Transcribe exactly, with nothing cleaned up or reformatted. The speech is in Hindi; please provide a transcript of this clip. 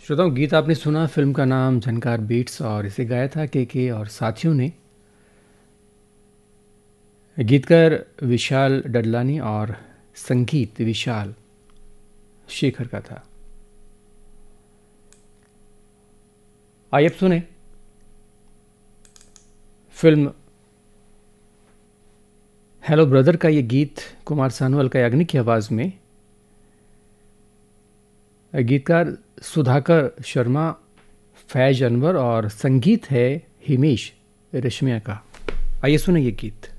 श्रोताओं, गीत आपने सुना। फिल्म का नाम झनकार बीट्स और इसे गाया था के के और साथियों ने। गीतकार विशाल डडलानी और संगीत विशाल शेखर का था। आइए अब सुने फिल्म हेलो ब्रदर का ये गीत कुमार सानोवाल का याग्निक की आवाज में। गीतकार सुधाकर शर्मा, फैज अनवर और संगीत है हिमेश रेशमिया का। आइए सुने ये गीत।